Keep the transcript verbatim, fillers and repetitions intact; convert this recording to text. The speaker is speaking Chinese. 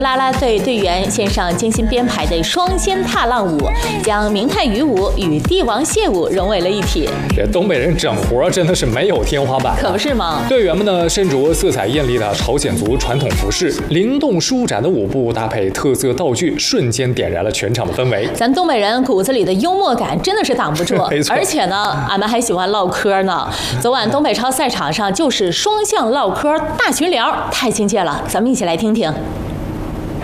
啦啦队队员献上精心编排的双仙踏浪舞，将明太鱼舞与帝王蟹舞融为了一体。 这东北人整活真的是没有天花板， 可不是吗？ 队员们呢身着色彩艳丽的朝鲜族传统服饰，灵动舒展的舞步搭配特色道具，瞬间点燃了全场的氛围。 咱东北人骨子里的幽默感真的是挡不住，而且呢，俺们还喜欢唠嗑呢。昨晚东北超赛场上就是双向唠嗑大群聊，太亲切了，咱们一起来听听。